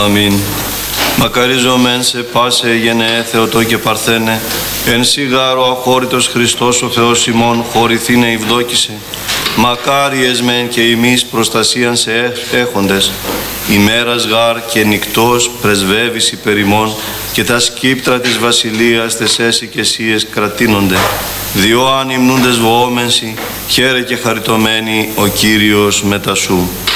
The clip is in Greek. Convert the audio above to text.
Αμήν. Μακαρίζομεν σε πάσε γενναίε Θεοτό και Παρθένε, εν σιγάρο αχώρητος Χριστός ο Θεός ημών χωρηθήνε ευδόκησε. Μακάριες μεν και ημείς προστασίαν σε έχοντες, ημέρας γάρ και νυκτός πρεσβεύεις υπερ ημών, και τα σκύπτρα της βασιλείας τες εσικεσίες κρατείνονται. Διό αν υμνούντες βοόμενσι, χαίρε και χαριτωμένοι ο Κύριος μετά σου.